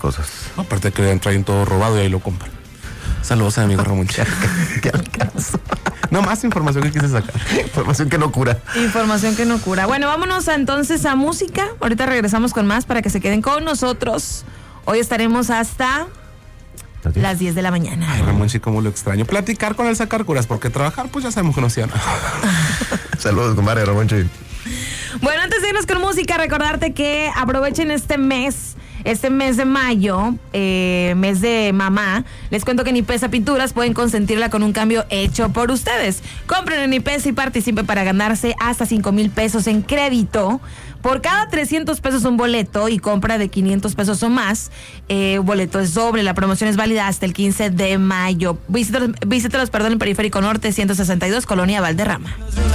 cosas. Aparte que traen todo robado y ahí lo compran. Saludos a mi amigo Ramón. ¿Qué alcanzo? No, más información que quise sacar. Información que no cura. Información que no cura. Bueno, vámonos entonces a música. Ahorita regresamos con más para que se queden con nosotros. Hoy estaremos hasta las 10 de la mañana. Ay, Ramón, sí, como lo extraño. Platicar con él, sacar curas, porque trabajar, pues ya sabemos que no hacía nada. Saludos, compadre Ramón. Bueno, antes de irnos con música, recordarte que aprovechen este mes de mayo, mes de mamá. Les cuento que en IPESA Pinturas pueden consentirla con un cambio hecho por ustedes. Compren en IPESA y participen para ganarse hasta 5,000 pesos en crédito. Por cada 300 pesos un boleto y compra de 500 pesos o más, boleto es doble. La promoción es válida hasta el 15 de mayo. Visítelos, en Periférico Norte 162, Colonia Valderrama.